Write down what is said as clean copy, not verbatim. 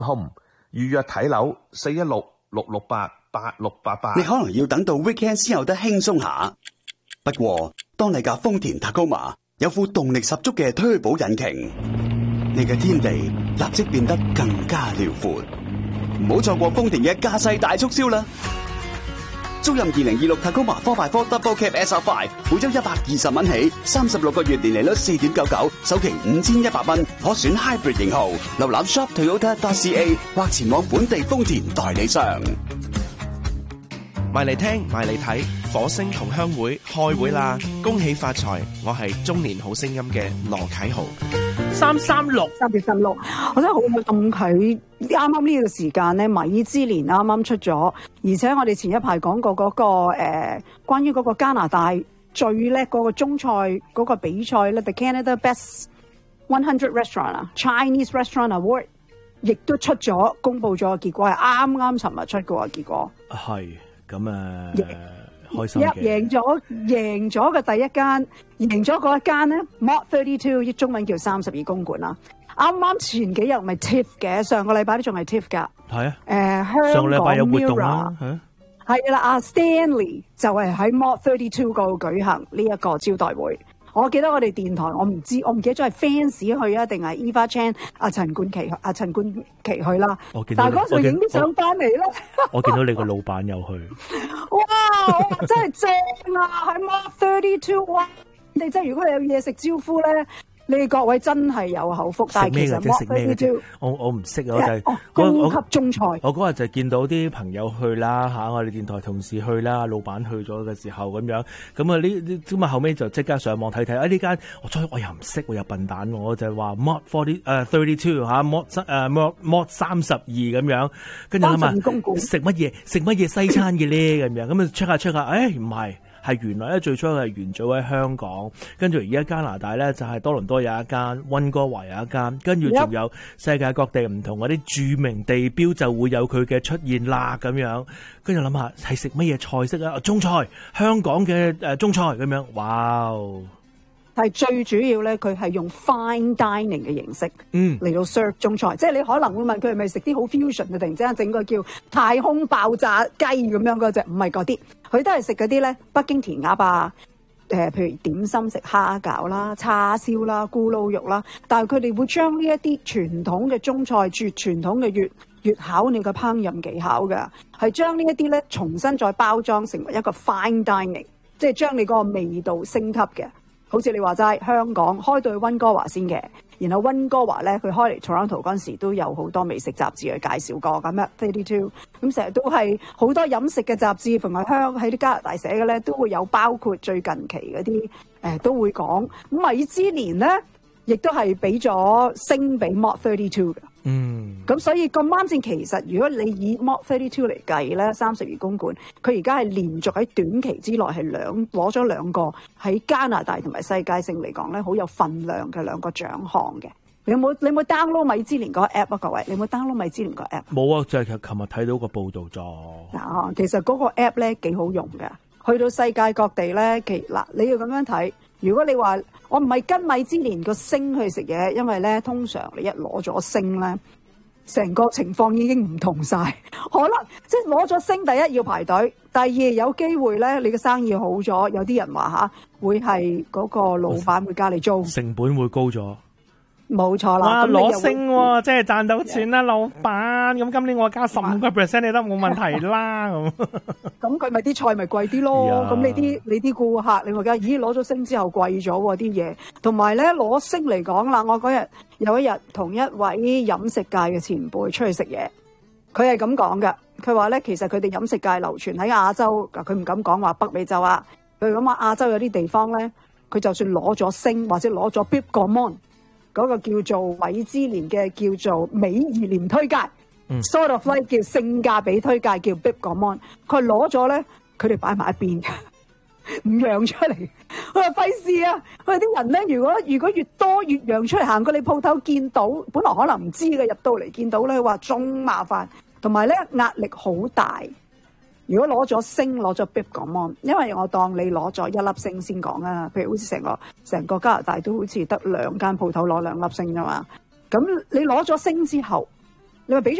Home 預約睇樓416-668-8688。 你可能要等到 weekend 先有得輕鬆下。不過，當你架豐田 Tacoma 有副動力十足嘅推保引擎，你嘅天地立即變得更加遼闊。唔好錯過豐田嘅駕駛大促銷啦！租任2026 Tacoma 4x4 Double Cab SR5，每周120蚊起，36個月年利率4.99，首期5100蚊，可選 Hybrid 型號。瀏覽 shoptoyota.ca 或前往本地豐田代理商。 埋嚟聽，埋嚟睇，火星同鄉會開會啦！恭喜發財，我係中年好聲音嘅羅啟豪。 3月16，我真係好感動佢。啱啱呢個時間咧，米芝蓮啱啱出咗，而且我哋前一排講過嗰個關於嗰個加拿大最叻嗰個中菜嗰個比賽咧 ，The Canada Best 100 Restaurant 啊 ，Chinese Restaurant Award， 亦都出咗，公佈咗個結果係啱啱尋日出嘅喎結果。 係咁開心嘅。 贏咗嘅第一間，贏咗嗰一間咧 ，Mod 32，中文叫32公館啦。啱啱前幾日咪 TIFF 嘅，上個禮拜都仲係 TIFF 㗎。 係啊。 香港上個禮拜有活動啦。 係啦，阿 Stanley 就係喺 Mod 32嗰度舉行呢一個招待會。我記得我哋電台，我唔記得咗係 fans 去啊，定係 Eva Chan 陳冠琪去啦。但係嗰時影啲相翻嚟啦。 我見到你個老闆有去。 哇！真係正啊！喺 Mod 32，哇！你真係如果你有嘢食招呼咧。你哋各位真係有口福，但係其實 Mod 32， 我唔識啊，我就係高級中菜。 我嗰日就見到啲朋友去啦嚇，我哋電台同事去啦，老闆去咗嘅時候咁樣，咁啊咁啊後尾就即刻上網睇睇，呢間我又唔識，我又笨蛋，我就話 Mod 32嚇 Mod 32咁樣，跟住諗下食乜嘢西餐嘅咧咁樣，咁啊 check 下，誒唔係。係原來咧最初係元祖喺香港，跟住而家加拿大咧就係多倫多有一間，溫哥華有一間，跟住仲有世界各地唔同嗰啲著名地標就會有佢嘅出現啦咁樣。跟住諗下係食乜嘢菜式啊？中菜，香港嘅中菜咁樣，哇！ 係最主要咧，佢係用 fine dining 嘅形式嚟到 serve 中菜，即係你可能會問佢係咪食啲好 fusion 嘅，突然之間整個叫太空爆炸雞咁樣嗰隻，唔係嗰啲，佢都係食嗰啲咧北京填鴨啊，譬如點心食蝦餃啦、叉燒啦、咕嚕肉啦，但係佢哋會將呢一啲傳統嘅中菜、傳統嘅粵考你嘅烹飪技巧嘅，係將呢一啲咧重新再包裝成為一個 fine dining， 即係將你嗰個味道升級嘅。好似你話齋，香港開到去溫哥華先嘅，然後溫哥華咧佢開嚟 Toronto 嗰陣時都有好多美食雜誌去介紹過咁樣 32，咁成日都係好多飲食嘅雜誌，同埋喺啲加拿大寫嘅咧都會有，包括最近期嗰啲都會講。咁米芝蓮咧亦都係俾咗星俾 Mod 32嘅。咁所以咁啱先，其實如果你以 Mod 32嚟計咧，32公館佢而家係連續喺短期之內係攞咗兩個喺加拿大同埋世界性嚟講咧好有份量嘅兩個獎項嘅。你有冇 download 米芝蓮個 app 啊？各位，你有冇 download 米芝蓮個 app？ 冇啊，就係琴日睇到個報道咗。 其實嗰個 app 咧幾好用嘅，去到世界各地咧，你要咁樣睇。如果你話我唔係跟米芝蓮個星去食嘢，因為咧通常你一攞咗星咧，成個情況已經唔同晒。可能即係攞咗星，第一要排隊，第二有機會咧你嘅生意好咗，有啲人話會係嗰個老闆會加你租， 成本會高咗。 冇錯啦， 哇！攞星喎，即係賺到錢啦，老闆。咁今年我加15%，你都冇問題啦。 咁佢咪啲菜咪貴啲咯？咁你啲顧客，你話咦攞咗星之後貴咗喎啲嘢，同埋咧攞星嚟講啦，我嗰日有一日同一位飲食界嘅前輩出去食嘢，佢係咁講嘅。佢話咧其實佢哋飲食界流傳喺亞洲，佢唔敢講話北美洲啊。佢咁話亞洲有啲地方咧，佢就算攞咗星或者攞咗 Bib Gourmand。嗰個叫做米芝蓮嘅叫做美而廉推介，sort of like 叫性價比推介，叫 Bib Gourmand。佢攞咗咧，佢哋擺埋一邊，唔讓出嚟。佢話費事啊！佢話啲人咧，如果越多越讓出嚟，行過你鋪頭見到，本來可能唔知嘅，入到嚟見到咧，話仲麻煩，同埋咧壓力好大。如果攞咗星攞咗 Bib Gourmand，因為我當你攞咗1粒星先講啊，譬如好似成個加拿大都好似得2間鋪頭攞2粒星啫嘛。咁你攞咗星之後， 你咪俾